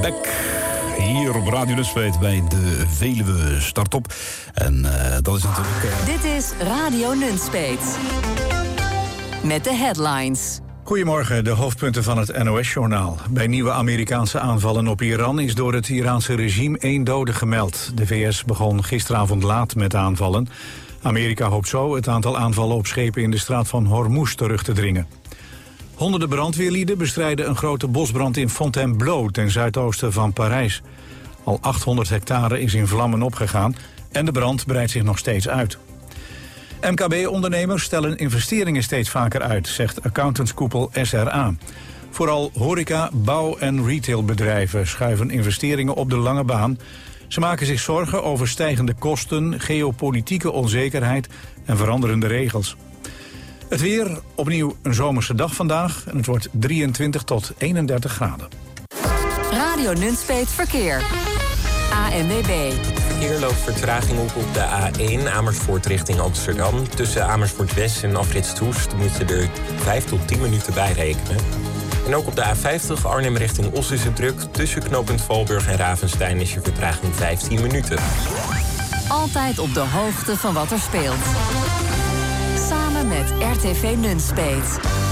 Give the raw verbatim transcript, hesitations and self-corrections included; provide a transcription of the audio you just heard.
Back hier op Radio Nunspeet bij de Veluwe Startop. En uh, dat is natuurlijk... Uh... Dit is Radio Nunspeet. Met de headlines. Goedemorgen, de hoofdpunten van het N O S-journaal. Bij nieuwe Amerikaanse aanvallen op Iran is door het Iraanse regime één dode gemeld. De V S begon gisteravond laat met aanvallen. Amerika hoopt zo het aantal aanvallen op schepen in de straat van Hormuz terug te dringen. Honderden brandweerlieden bestrijden een grote bosbrand in Fontainebleau ten zuidoosten van Parijs. Al achthonderd hectare is in vlammen opgegaan en de brand breidt zich nog steeds uit. M K B-ondernemers stellen investeringen steeds vaker uit, zegt accountantskoepel S R A. Vooral horeca, bouw- en retailbedrijven schuiven investeringen op de lange baan. Ze maken zich zorgen over stijgende kosten, geopolitieke onzekerheid en veranderende regels. Het weer, opnieuw een zomerse dag vandaag en het wordt drieëntwintig tot eenendertig graden. Radio Nunspeet Verkeer. A N W B. Verkeer loopt vertraging op op de A één Amersfoort richting Amsterdam. Tussen Amersfoort West en Afrit Soest moet je er vijf tot tien minuten bij rekenen. En ook op de A vijftig Arnhem richting Os is het druk. Tussen knooppunt Valburg en Ravenstein is je vertraging vijftien minuten. Altijd op de hoogte van wat er speelt. Samen met R T V Nunspeet.